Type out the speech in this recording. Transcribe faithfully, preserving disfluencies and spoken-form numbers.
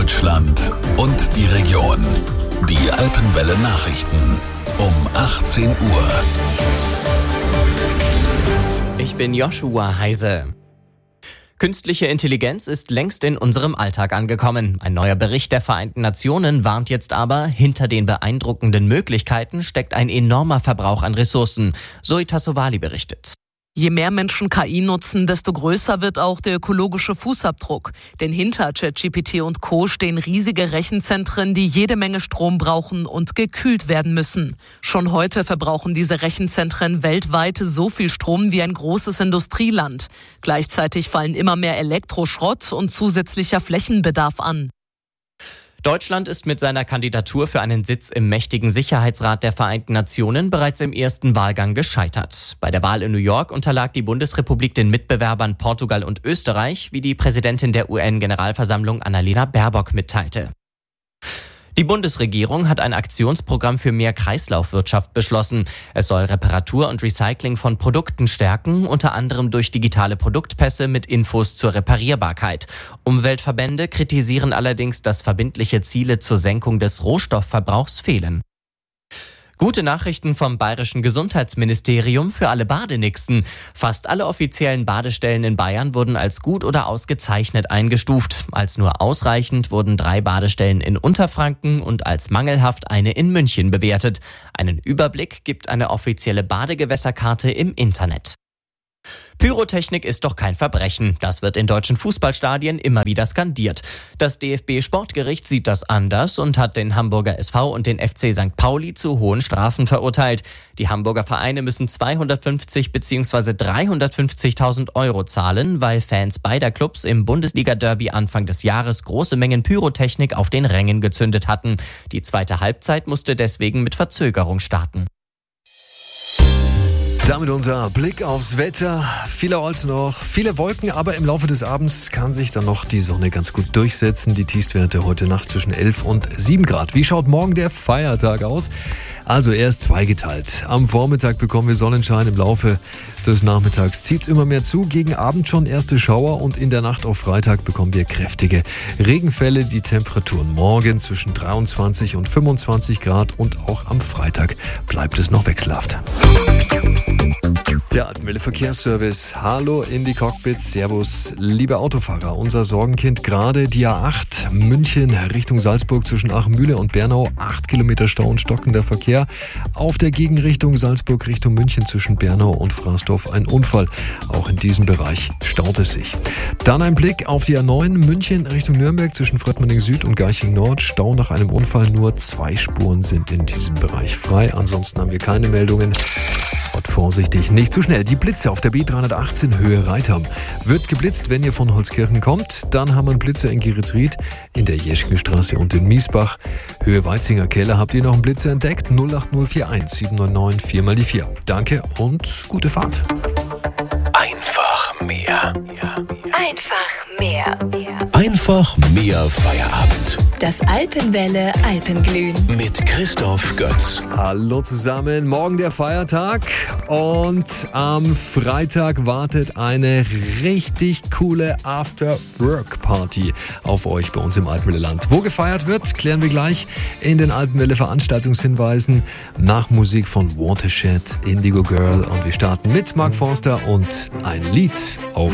Deutschland und die Region. Die Alpenwelle Nachrichten um achtzehn Uhr. Ich bin Joshua Heise. Künstliche Intelligenz ist längst in unserem Alltag angekommen. Ein neuer Bericht der Vereinten Nationen warnt jetzt aber, hinter den beeindruckenden Möglichkeiten steckt ein enormer Verbrauch an Ressourcen. Zoe Tassovali berichtet. Je mehr Menschen K I nutzen, desto größer wird auch der ökologische Fußabdruck. Denn hinter ChatGPT und Co. stehen riesige Rechenzentren, die jede Menge Strom brauchen und gekühlt werden müssen. Schon heute verbrauchen diese Rechenzentren weltweit so viel Strom wie ein großes Industrieland. Gleichzeitig fallen immer mehr Elektroschrott und zusätzlicher Flächenbedarf an. Deutschland ist mit seiner Kandidatur für einen Sitz im mächtigen Sicherheitsrat der Vereinten Nationen bereits im ersten Wahlgang gescheitert. Bei der Wahl in New York unterlag die Bundesrepublik den Mitbewerbern Portugal und Österreich, wie die Präsidentin der U N-Generalversammlung Annalena Baerbock mitteilte. Die Bundesregierung hat ein Aktionsprogramm für mehr Kreislaufwirtschaft beschlossen. Es soll Reparatur und Recycling von Produkten stärken, unter anderem durch digitale Produktpässe mit Infos zur Reparierbarkeit. Umweltverbände kritisieren allerdings, dass verbindliche Ziele zur Senkung des Rohstoffverbrauchs fehlen. Gute Nachrichten vom Bayerischen Gesundheitsministerium für alle Badenixen. Fast alle offiziellen Badestellen in Bayern wurden als gut oder ausgezeichnet eingestuft. Als nur ausreichend wurden drei Badestellen in Unterfranken und als mangelhaft eine in München bewertet. Einen Überblick gibt eine offizielle Badegewässerkarte im Internet. Pyrotechnik ist doch kein Verbrechen. Das wird in deutschen Fußballstadien immer wieder skandiert. Das D F B-Sportgericht sieht das anders und hat den Hamburger S V und den F C Sankt Pauli zu hohen Strafen verurteilt. Die Hamburger Vereine müssen zweihundertfünfzig bzw. dreihundertfünfzigtausend Euro zahlen, weil Fans beider Clubs im Bundesliga-Derby Anfang des Jahres große Mengen Pyrotechnik auf den Rängen gezündet hatten. Die zweite Halbzeit musste deswegen mit Verzögerung starten. Damit unser Blick aufs Wetter. Vielerorts noch viele Wolken, aber im Laufe des Abends kann sich dann noch die Sonne ganz gut durchsetzen. Die Tiefstwerte heute Nacht zwischen elf und sieben Grad. Wie schaut morgen der Feiertag aus? Also er ist zweigeteilt. Am Vormittag bekommen wir Sonnenschein, im Laufe des Nachmittags zieht es immer mehr zu. Gegen Abend schon erste Schauer und in der Nacht auf Freitag bekommen wir kräftige Regenfälle. Die Temperaturen morgen zwischen dreiundzwanzig und fünfundzwanzig Grad und auch am Freitag bleibt es noch wechselhaft. Der Alpenwelle Verkehrsservice. Hallo in die Cockpits. Servus, liebe Autofahrer. Unser Sorgenkind gerade die A acht München Richtung Salzburg zwischen Achmühle und Bernau. acht Kilometer Stau und stockender Verkehr. Auf der Gegenrichtung Salzburg Richtung München zwischen Bernau und Frasdorf ein Unfall. Auch in diesem Bereich staut es sich. Dann ein Blick auf die A neun München Richtung Nürnberg zwischen Fröttmanning Süd und Garching Nord. Stau nach einem Unfall. Nur zwei Spuren sind in diesem Bereich frei. Ansonsten haben wir keine Meldungen. Und vorsichtig, nicht zu schnell. Die Blitze auf der B dreihundertachtzehn Höhe Reitham. Wird geblitzt, wenn ihr von Holzkirchen kommt. Dann haben wir einen Blitzer in Geritzried, in der Jeschkenstraße und in Miesbach. Höhe Weizinger Keller habt ihr noch einen Blitzer entdeckt. null acht null vier eins sieben neun neun vier mal die vier. Danke und gute Fahrt. Einfach mehr. Einfach mehr. Einfach mehr Feierabend. Das Alpenwelle Alpenglühen. Mit Christoph Götz. Hallo zusammen, morgen der Feiertag und am Freitag wartet eine richtig coole After-Work-Party auf euch bei uns im Alpenwelle Land. Wo gefeiert wird, klären wir gleich in den Alpenwelle Veranstaltungshinweisen nach Musik von Watershed, Indigo Girl und wir starten mit Mark Forster und ein Lied auf